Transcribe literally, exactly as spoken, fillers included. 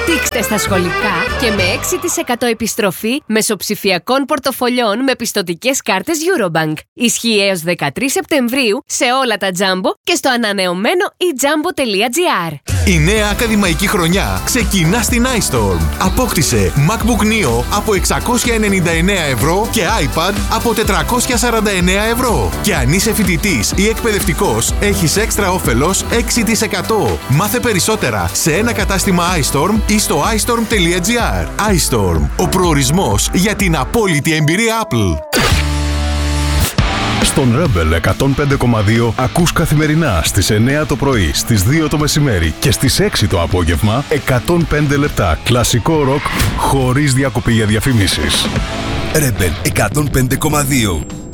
Δείξτε στα σχολικά και με έξι τοις εκατό επιστροφή μεσοψηφιακών πορτοφολιών με πιστωτικές κάρτες Eurobank. Ισχύει έως δεκατρείς Σεπτεμβρίου σε όλα τα Jumbo και στο ανανεωμένο e jumbo τελεία gr. Η νέα ακαδημαϊκή χρονιά ξεκινά στην iStorm. Απόκτησε MacBook Neo από εξακόσια ενενήντα εννέα ευρώ και iPad από τετρακόσια σαράντα εννέα ευρώ. Και αν είσαι φοιτητής ή εκπαιδευτικός, έχεις έξτρα όφελος έξι τοις εκατό. Μάθε περισσότερα σε ένα κατάστημα iStorm ή στο i storm τελεία gr. iStorm, ο προορισμός για την απόλυτη εμπειρία Apple. Στον Rebel εκατόν πέντε κόμμα δύο ακούς καθημερινά στις εννέα το πρωί, στις δύο το μεσημέρι και στις έξι το απόγευμα εκατόν πέντε λεπτά κλασικό ροκ χωρίς διακοπή για διαφημίσεις. Rebel εκατόν πέντε κόμμα δύο.